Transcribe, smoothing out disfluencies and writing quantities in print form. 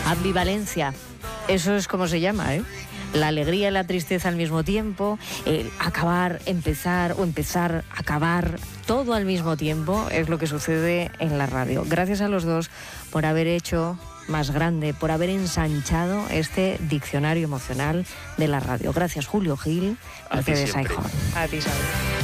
Ambivalencia, eso es como se llama, ¿eh? La alegría y la tristeza al mismo tiempo, el acabar, empezar o empezar, acabar, todo al mismo tiempo es lo que sucede en la radio. Gracias a los dos por haber hecho más grande, por haber ensanchado este diccionario emocional de la radio. Gracias, Julio Gil. A ti Mercedes siempre. Aijón. A ti, Isabel.